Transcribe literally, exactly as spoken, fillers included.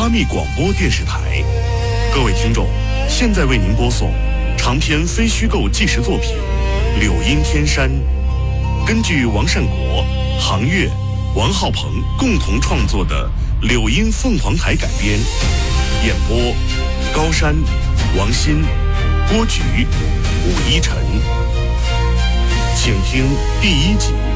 阿密广播电视台。各位听众，现在为您播送长篇非虚构纪实作品《柳阴天山》，根据王善国、杭月、王浩鹏共同创作的《柳阴凤凰台》改编，演播高山、王鑫、郭菊、武一晨。请听第一集。